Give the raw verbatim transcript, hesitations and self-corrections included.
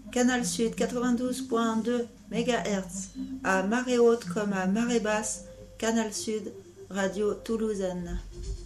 Canal Sud quatre-vingt-douze virgule deux mégahertz, à marée haute comme à marée basse, Canal Sud, radio toulousaine.